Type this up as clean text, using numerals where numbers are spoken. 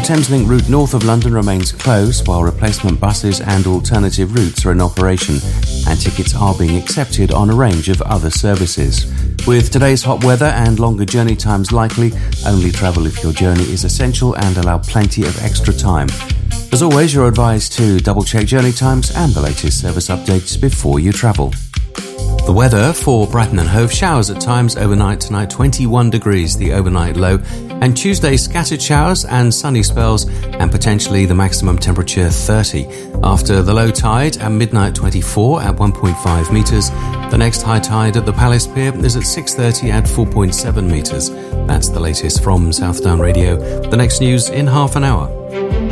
Thameslink route north of London remains closed, while replacement buses and alternative routes are in operation, and tickets are being accepted on a range of other services. With today's hot weather and longer journey times likely, only travel if your journey is essential and allow plenty of extra time. As always, you're advised to double-check journey times and the latest service updates before you travel. The weather for Brighton and Hove: showers at times overnight tonight, 21 degrees the overnight low, and Tuesday scattered showers and sunny spells and potentially the maximum temperature 30. After the low tide at midnight 24 at 1.5 metres. The next high tide at the Palace Pier is at 6:30 at 4.7 metres. That's the latest from Southdown Radio. The next news in half an hour.